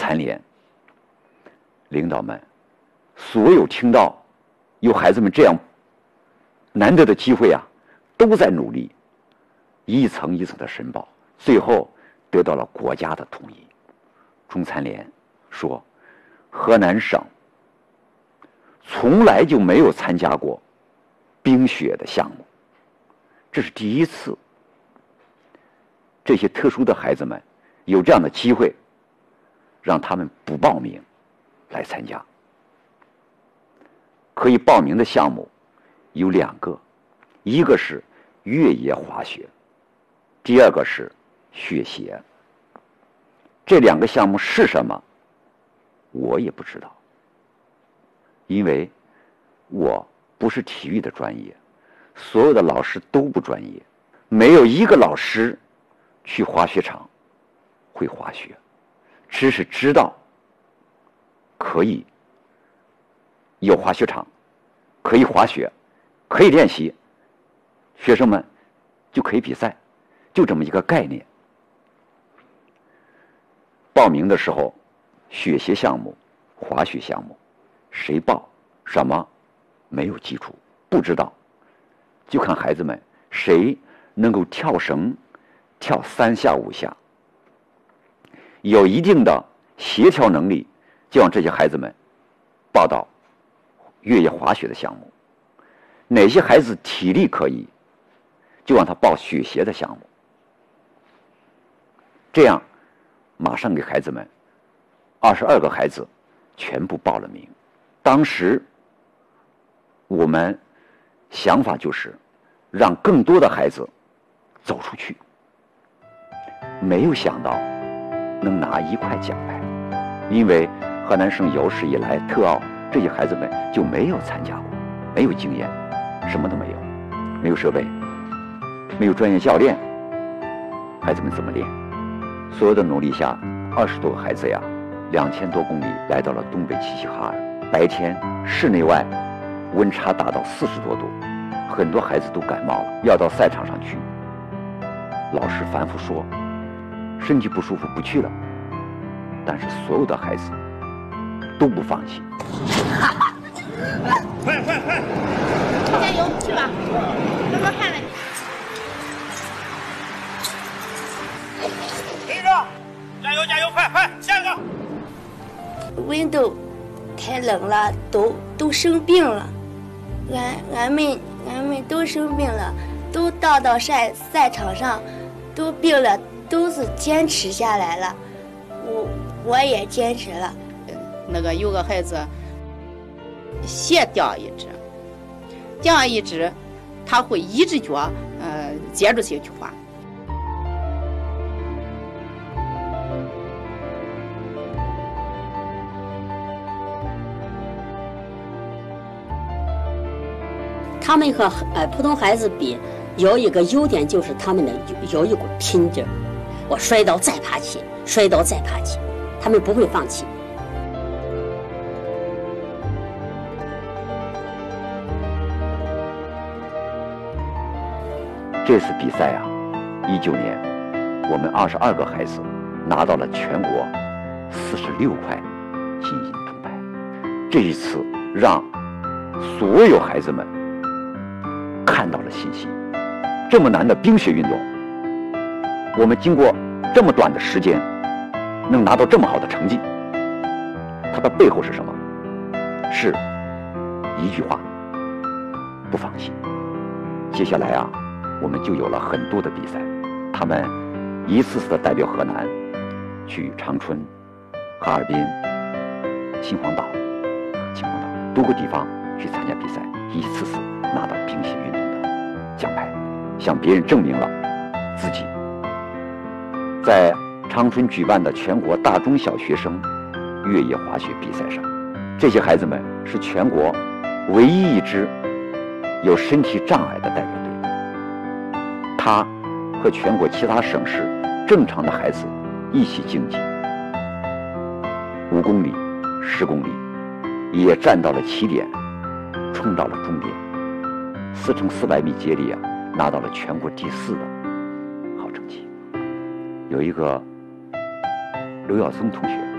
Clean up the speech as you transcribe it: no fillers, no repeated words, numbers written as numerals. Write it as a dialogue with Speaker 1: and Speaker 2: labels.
Speaker 1: 残联领导们，所有听到有孩子们这样难得的机会啊，都在努力，一层一层的申报，最后得到了国家的同意。中残联说，河南省从来就没有参加过冰雪的项目，这是第一次，这些特殊的孩子们有这样的机会，让他们不报名来参加。可以报名的项目有2个，一个是越野滑雪，第二个是雪鞋。这2个项目是什么，我也不知道，因为我不是体育的专业，所有的老师都不专业，没有一个老师去滑雪场会滑雪，只是知道可以有滑雪场，可以滑雪，可以练习，学生们就可以比赛，就这么一个概念。报名的时候，雪鞋项目、滑雪项目，谁报什么没有基础，不知道，就看孩子们谁能够跳绳跳3下5下，有一定的协调能力，就让这些孩子们报到越野滑雪的项目。哪些孩子体力可以，就让他报雪鞋的项目。这样马上给孩子们22个孩子全部报了名。当时我们想法就是让更多的孩子走出去，没有想到能拿1块奖牌，因为河南省有史以来特奥这些孩子们就没有参加过，没有经验，什么都没有，没有设备，没有专业教练，孩子们怎么练？所有的努力下，20多个孩子呀，2000多公里来到了东北齐齐哈尔。白天室内外温差达到40多度，很多孩子都感冒了，要到赛场上去。老师反复说，身体不舒服不去了，但是所有的孩子都不放弃。
Speaker 2: 快，加油，去吧，多多看了。
Speaker 3: 一个，加油，快，下一个。
Speaker 4: 温度太冷了，都生病了，俺们都生病了，都到赛场上，都病了，都是坚持下来了，我也坚持了。
Speaker 2: 那个有个孩子鞋掉一只，他会一只脚接住去滑。
Speaker 5: 他们和普通孩子比，有一个优点就是他们的有一股拼劲儿。我摔倒再爬起，他们不会放弃。
Speaker 1: 这次比赛啊，19年，我们22个孩子拿到了全国46块金银铜牌。这一次让所有孩子们看到了信息。这么难的冰雪运动，我们经过这么短的时间能拿到这么好的成绩，它的背后是什么？是一句话：不放弃。接下来啊，我们就有了很多的比赛，他们一次次的代表河南去长春、哈尔滨、秦皇岛多个地方去参加比赛，一次次拿到冰雪运动的奖牌，向别人证明了自己。在长春举办的全国大中小学生越野滑雪比赛上，这些孩子们是全国唯一一支有身体障碍的代表队。他和全国其他省市正常的孩子一起竞技，5公里、10公里，也站到了起点，冲到了终点。4×400米接力啊，拿到了全国第4的好成绩。有一个刘耀松同学